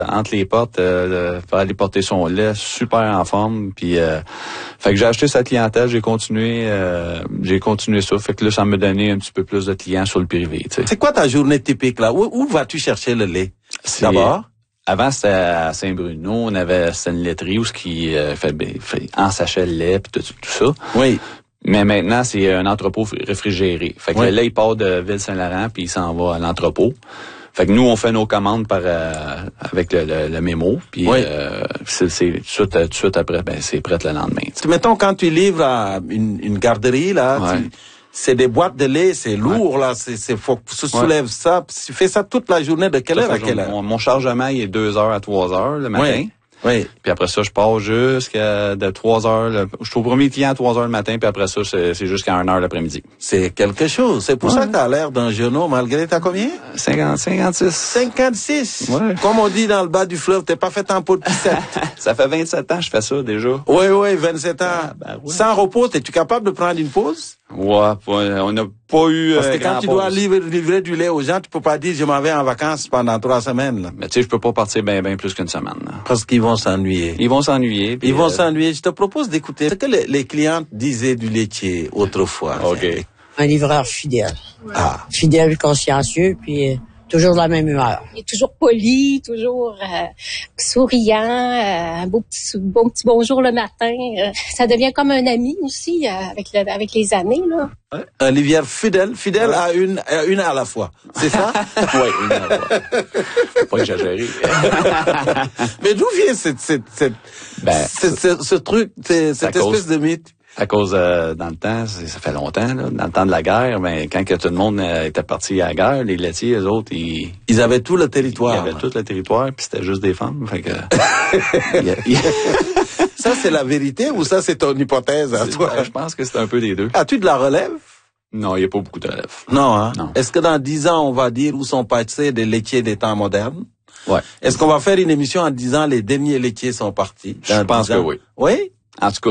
entre les portes, pour aller porter son lait, super en forme. Puis, fait que j'ai acheté sa clientèle, j'ai continué ça. Fait que là, ça me donnait un petit peu plus de clients sur le privé. T'sais. C'est quoi ta journée typique là? Où vas-tu chercher le lait? D'abord? Avant, c'était à Saint-Bruno, c'était une laiterie où fait en sachet le lait puis tout ça. Oui. Mais maintenant, c'est un entrepôt réfrigéré. Fait que le lait, il part de Ville-Saint-Laurent puis il s'en va à l'entrepôt. Fait que nous, on fait nos commandes avec le mémo, puis c'est tout de suite après, c'est prêt le lendemain. T'sais. Mettons, quand tu livres à une garderie, là, c'est des boîtes de lait, c'est lourd, là, faut que tu soulèves ça. Tu fais ça toute la journée, de quelle heure à quelle heure? Mon chargement, il est 2h à 3h le matin. Oui. Puis après ça, je pars jusqu'à de 3h. Je suis au premier client à 3h le matin, puis après ça, c'est jusqu'à 1h l'après-midi. C'est quelque chose. C'est pour ça que t'as l'air d'un genou, malgré t'as combien? 56. 56? Ouais. Comme on dit dans le bas du fleuve, t'es pas fait en peau de piscette. Ça fait 27 ans que je fais ça, déjà. Oui, 27 ans. Sans repos, es-tu capable de prendre une pause? Ouais, on n'a pas eu. Parce que quand tu dois livrer du lait aux gens, tu peux pas dire je m'en vais en vacances pendant 3 semaines. Là. Mais tu sais, je peux pas partir bien plus qu'une semaine. Là. Parce qu'ils vont s'ennuyer. Ils vont s'ennuyer. Ils vont s'ennuyer. Je te propose d'écouter ce que les clientes disaient du laitier autrefois. OK. Un livreur fidèle. Fidèle, consciencieux, puis toujours de la même humeur. Il est toujours poli, toujours souriant, un bon petit bonjour le matin. Ça devient comme un ami aussi avec les années, là. Un livreur fidèle à une à la fois. C'est ça? Oui, une à la fois. Faut pas exagérer. Mais d'où vient ce truc, cette espèce de mythe? À cause, dans le temps, ça fait longtemps, là, dans le temps de la guerre, mais quand que tout le monde était parti à la guerre, les laitiers, eux autres, ils avaient tout le territoire. Ils avaient tout le territoire, puis c'était juste des femmes. Fait que, Ça, c'est la vérité ou ça, c'est ton hypothèse à toi? Je pense que c'est un peu des deux. As-tu de la relève? Non, il n'y a pas beaucoup de relève. Non, hein? Non. Est-ce que dans 10 ans, on va dire où sont passés des laitiers des temps modernes? Ouais. Est-ce qu'on va faire une émission en disant les derniers laitiers sont partis? Je pense que oui. Oui? En tout cas,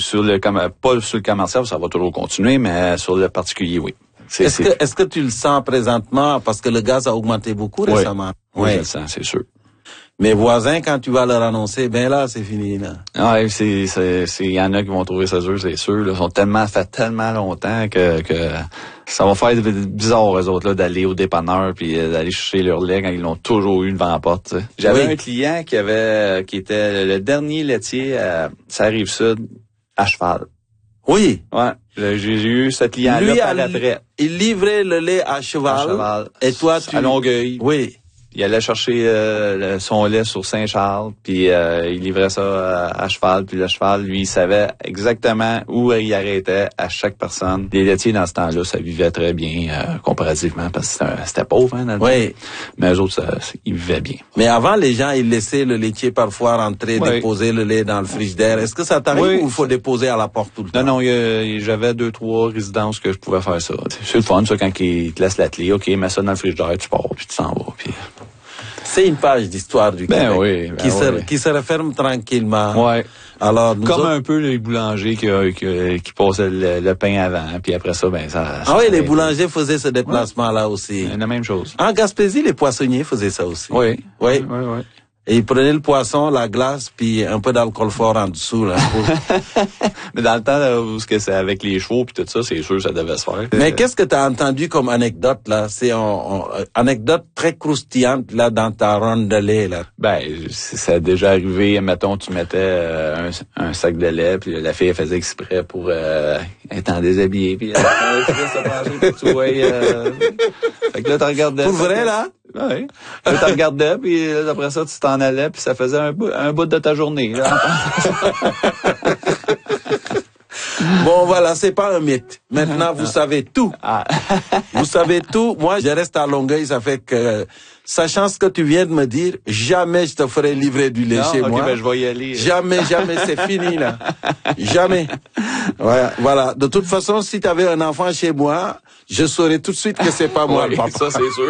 pas sur le commercial, ça va toujours continuer, mais sur le particulier, oui. Est-ce que tu le sens présentement parce que le gaz a augmenté beaucoup récemment? Oui, je le sens, c'est sûr. Mes voisins, quand tu vas leur annoncer, ben là, c'est fini, là. Ah, il y en a qui vont trouver ça dur, c'est sûr, là. Ils sont fait tellement longtemps que ça va faire bizarre, eux autres, là, d'aller au dépanneur puis d'aller chercher leur lait quand ils l'ont toujours eu devant la porte, t'sais. J'avais un client qui était le dernier laitier à Rive-Sud à cheval. Oui. Ouais. J'ai eu ce client-là par la traite. Il livrait le lait à cheval. Et toi, à Longueuil. Oui. Il allait chercher son lait sur Saint-Charles, puis il livrait ça à cheval, puis le cheval, lui, il savait exactement où il arrêtait à chaque personne. Les laitiers, dans ce temps-là, ça vivait très bien, comparativement, parce que c'était pauvre, hein, dans le temps. Mais eux autres, ils vivaient bien. Mais avant, les gens, ils laissaient le laitier parfois rentrer, déposer le lait dans le frigidaire. Est-ce que ça t'arrive ou il faut déposer à la porte tout le temps? Non, j'avais 2-3 résidences que je pouvais faire ça. C'est le fun, ça, quand ils te laissent la clé. OK, mets ça dans le frigidaire, tu pars, puis tu s'en vas, puis... C'est une page d'histoire du Québec qui se referme tranquillement. Ouais. Alors, un peu les boulangers qui passaient le pain avant, puis après ça, ça... Ah oui, les boulangers faisaient ce déplacement-là aussi. La même chose. En Gaspésie, les poissonniers faisaient ça aussi. Oui. Et ils prenaient le poisson, la glace, puis un peu d'alcool fort en dessous, là. Mais dans le temps, là, où c'est avec les chevaux puis tout ça, c'est sûr que ça devait se faire. Mais qu'est-ce que tu as entendu comme anecdote, là? C'est une anecdote très croustillante, là, dans ta ronde de lait, là. Ça a déjà arrivé, mettons, tu mettais un sac de lait, puis la fille, elle faisait exprès pour être en déshabillé, puis tu vois, fait que là, t'en regardais. Pour vrai, là? Oui. Là, t'en regardais, puis après ça, tu t'en allais, puis ça faisait un bout de ta journée, là. Bon, voilà, c'est pas un mythe. Maintenant, vous savez tout. Vous savez tout. Moi, je reste à Longueuil, ça fait que, sachant ce que tu viens de me dire, jamais je te ferai livrer du lait chez moi. Je vais y aller. Jamais, c'est fini, là. Jamais. Ouais, voilà. De toute façon, si tu avais un enfant chez moi, je saurais tout de suite que c'est pas moi, le papa. Ça, c'est sûr.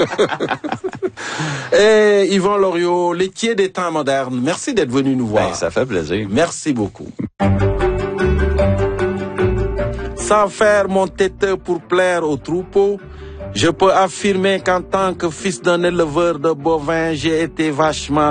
Et Yvon Loriot, laitier des temps modernes, merci d'être venu nous voir. Ça fait plaisir. Merci beaucoup. Sans faire mon têteux pour plaire au troupeau, je peux affirmer qu'en tant que fils d'un éleveur de bovins, j'ai été vachement